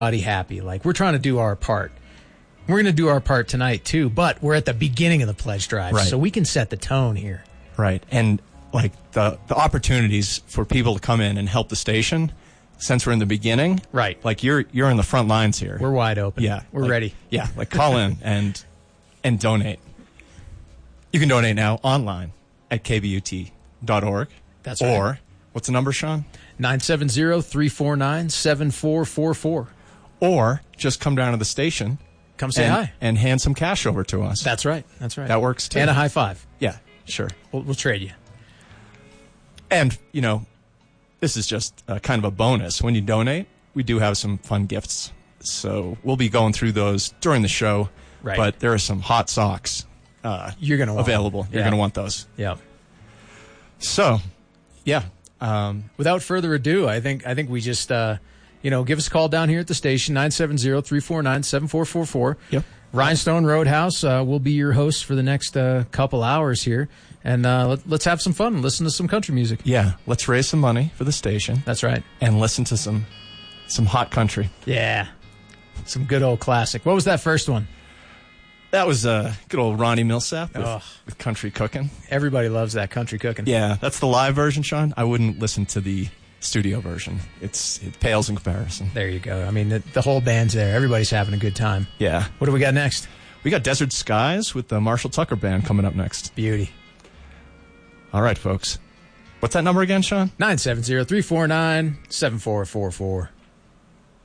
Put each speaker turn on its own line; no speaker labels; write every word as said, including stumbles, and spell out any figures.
everybody happy. Like, we're trying to do our part. We're going to do our part tonight, too, but we're at the beginning of the pledge drive,
right.
so we can set the tone here.
Right. And, like, the, the opportunities for people to come in and help the station, since we're in the beginning.
Right.
Like, you're you're in the front lines here.
We're wide open.
Yeah.
We're
like,
ready.
Yeah. Like, call in and and donate. You can donate now online at k b u t dot org.
That's right.
Or, what's the number, Sean?
nine seven zero, three four nine, seven four four four.
Or just come down to the station.
Come say
and,
hi.
And hand some cash over to us.
That's right. That's right.
That works, too.
And a high five.
Yeah, sure.
We'll, we'll trade you.
And, you know, this is just uh, kind of a bonus. When you donate, we do have some fun gifts. So we'll be going through those during the show.
Right.
But there are some hot socks uh,
You're gonna want
available.
them.
You're
Yeah.
going to want those.
Yeah.
So, yeah. Um,
Without further ado, I think I think we just, uh, you know, give us a call down here at the station, nine seven zero, three four nine, seven four four four.
Yep.
Rhinestone Roadhouse uh, will be your host for the next uh, couple hours here. And uh, let, let's have some fun and listen to some country music.
yeah. Let's raise some money for the station.
That's right.
And listen to some some hot country.
Yeah. Some good old classic. What was that first one?
That was uh, good old Ronnie Millsap with,
Oh.
with Country Cooking.
Everybody loves that country cooking.
Yeah, that's the live version, Sean. I wouldn't listen to the studio version. It's It pales in comparison.
There you go. I mean, the, the whole band's there. Everybody's having a good time.
Yeah.
What do we got next?
We got Desert Skies with the Marshall Tucker Band coming up next.
Beauty.
All right, folks. What's that number again, Sean?
nine seven zero, three four nine, seven four four four.